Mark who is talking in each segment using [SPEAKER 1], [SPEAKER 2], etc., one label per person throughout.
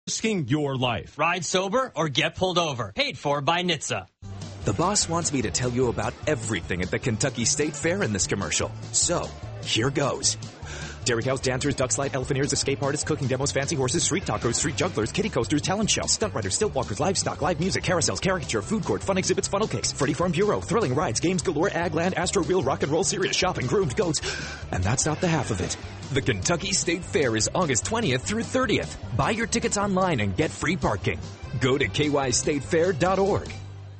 [SPEAKER 1] Risking your life.
[SPEAKER 2] Ride sober or get pulled over. Paid for by NHTSA.
[SPEAKER 3] The boss wants me to tell you about everything at the Kentucky State Fair in this commercial. So, here goes. Dairy cows, dancers, duck slide, elephanters, escape artists, cooking demos, fancy horses, street tacos, street jugglers, kiddie coasters, talent shows, stunt riders, stilt walkers, livestock, live music, carousels, caricature, food court, fun exhibits, funnel cakes, Freddy Farm Bureau, thrilling rides, games galore, Agland, Astro Wheel, rock and roll, serious shopping, groomed goats. And that's not the half of it. The Kentucky State Fair is August 20th through 30th. Buy your tickets online and get free parking. Go to kystatefair.org.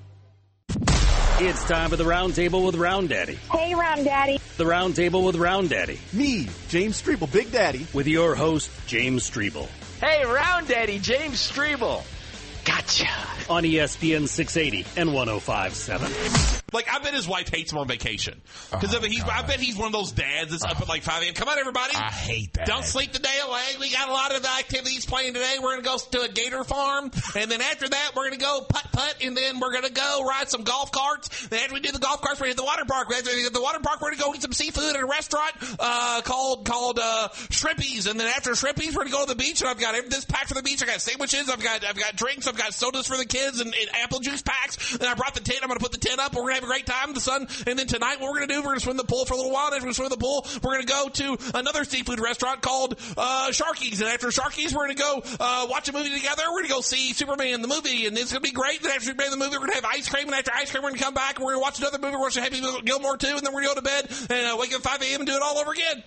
[SPEAKER 4] It's time for the Round Table with Round Daddy.
[SPEAKER 5] Hey, Round Daddy.
[SPEAKER 4] The Round Table with Round Daddy.
[SPEAKER 6] Me, James Strebel, Big Daddy.
[SPEAKER 4] With your host, James Strebel.
[SPEAKER 7] Hey, Round Daddy, James Strebel. Gotcha.
[SPEAKER 4] On ESPN 680 and 105.7.
[SPEAKER 8] Like, I bet his wife hates him on vacation. Because I bet he's one of those dads that's up at like 5 a.m. Come on, everybody.
[SPEAKER 9] I hate that.
[SPEAKER 8] Don't sleep the day away. We got a lot of activities playing today. We're going to go to a gator farm. And then after that, we're going to go putt-putt. And then we're going to go ride some golf carts. Then after we do the golf carts, we're going to hit the water park. After we hit the water park, we're going to go eat some seafood at a restaurant called Shrimpies. And then after Shrimpies, we're going to go to the beach. And I've got this packed for the beach. I got sandwiches. I've got drinks. I've got sodas for the kids and apple juice packs. And I brought the tent. I'm going to put the tent up. We're going to have a great time in the sun. And then tonight, what we're going to do, we're going to swim the pool for a little while. And after we swim the pool, we're going to go to another seafood restaurant called Sharky's. And after Sharky's, we're going to go watch a movie together. We're going to go see Superman the movie. And it's going to be great. Then after Superman the movie, we're going to have ice cream. And after ice cream, we're going to come back and we're going to watch another movie. We're going to watch Happy Gilmore 2. And then we're going to go to bed and wake up at 5 a.m. and do it all over again.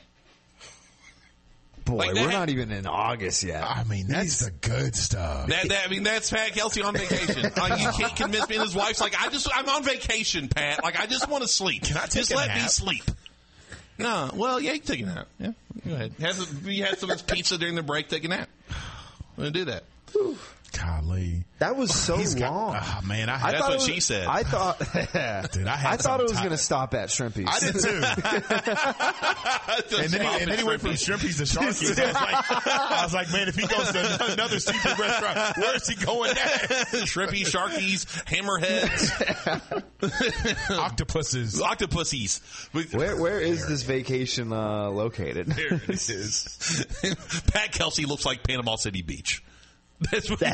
[SPEAKER 6] Boy,
[SPEAKER 8] like
[SPEAKER 6] we're not even in August yet.
[SPEAKER 9] I mean, that's the good stuff.
[SPEAKER 8] That's Pat Kelsey on vacation. You can't convince me. And his wife's like, I'm on vacation, Pat. Like, I just want to sleep.
[SPEAKER 9] Can I take
[SPEAKER 8] just
[SPEAKER 9] a
[SPEAKER 8] let
[SPEAKER 9] nap?
[SPEAKER 8] me sleep. No, well, yeah, you can take a nap. Yeah, go ahead. You had some of this pizza during the break. Take a nap. I'm going to do that.
[SPEAKER 9] Golly.
[SPEAKER 6] That was so long.
[SPEAKER 9] Man,
[SPEAKER 8] that's what she said.
[SPEAKER 6] I thought,
[SPEAKER 9] dude,
[SPEAKER 6] I thought it was going to stop at Shrimpies.
[SPEAKER 9] I did too. and then he went from Shrimpies to Sharky's. I was like, man, if he goes to another seafood restaurant, where's he going next?
[SPEAKER 8] Shrimpies, Sharkies, Hammerheads, Octopussies.
[SPEAKER 6] Where is this vacation located?
[SPEAKER 8] There it is. Pat Kelsey looks like Panama City Beach. That's what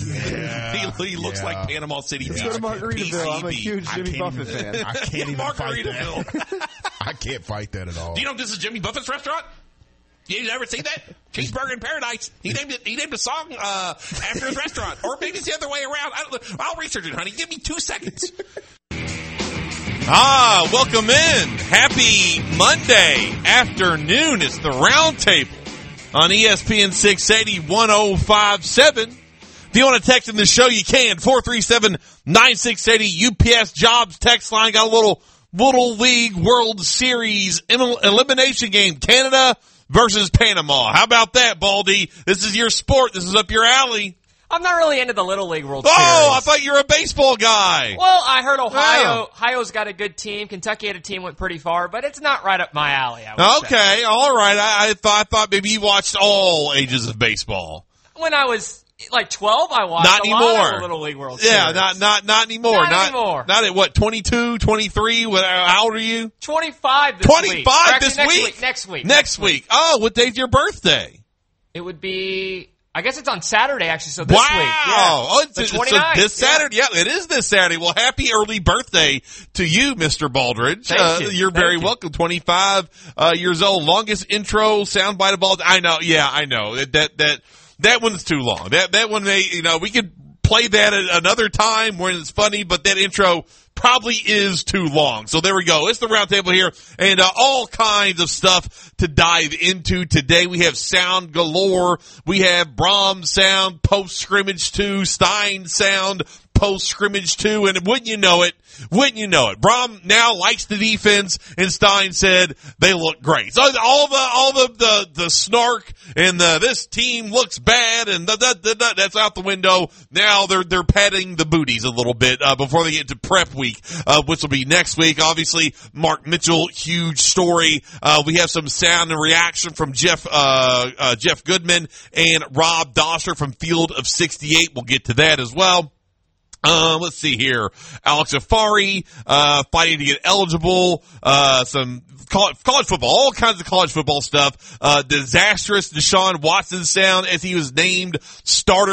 [SPEAKER 8] he looks like Panama City Beach.
[SPEAKER 6] Go to Margaritaville. I'm a huge Jimmy Buffett fan.
[SPEAKER 9] I can't even fight that. I can't fight that at all.
[SPEAKER 8] Do you know this is Jimmy Buffett's restaurant? You ever seen that? Cheeseburger in Paradise. He named a song after his restaurant. Or maybe it's the other way around. I'll research it, honey. Give me 2 seconds. Welcome in. Happy Monday afternoon. It's the Round Table on ESPN 680 1057. If you want to text in the show, you can. 437-9680 UPS Jobs text line. Got a Little League World Series elimination game. Canada versus Panama. How about that, Baldy? This is your sport. This is up your alley.
[SPEAKER 2] I'm not really into the Little League World Series.
[SPEAKER 8] Oh, I thought you were a baseball guy.
[SPEAKER 2] Well, I heard Ohio's got a good team. Kentucky had a team went pretty far, but it's not right up my alley, I would say.
[SPEAKER 8] All right. I thought maybe you watched all ages of basebol.
[SPEAKER 2] When I was like 12, I watched a lot of the Little League World Series.
[SPEAKER 8] Yeah, not anymore.
[SPEAKER 2] Not anymore.
[SPEAKER 8] Not at what, 22, 23? How old are you?
[SPEAKER 2] 25 this week.
[SPEAKER 8] 25 this week?
[SPEAKER 2] Next week.
[SPEAKER 8] Oh, what day's your birthday?
[SPEAKER 2] It would be, I guess it's on Saturday, actually, so this week.
[SPEAKER 8] Yeah.
[SPEAKER 2] Oh, it's the 29th.
[SPEAKER 8] So this Saturday. Yeah, it is this Saturday. Well, happy early birthday to you, Mr. Baldridge.
[SPEAKER 2] Thank you.
[SPEAKER 8] You're very welcome. 25 years old. Longest intro soundbite of all. I know. Yeah, I know. That one's too long. That one, we could play that at another time when it's funny, but that intro probably is too long. So there we go. It's the Round Table here, and all kinds of stuff to dive into today. We have sound galore. We have Brahms sound, post-scrimmage 2, Stein sound, post-scrimmage 2, and wouldn't you know it, Brom now likes the defense, and Stein said they look great. So all the snark and this team looks bad and that's out the window. Now they're patting the booties a little bit before they get to prep week, which will be next week. Obviously, Mark Mitchell, huge story. We have some sound and reaction from Jeff Goodman and Rob Dosser from Field of 68. We'll get to that as well. Let's see here. Alex Afari, fighting to get eligible. Some college football, all kinds of college football stuff. Disastrous Deshaun Watson sound as he was named starter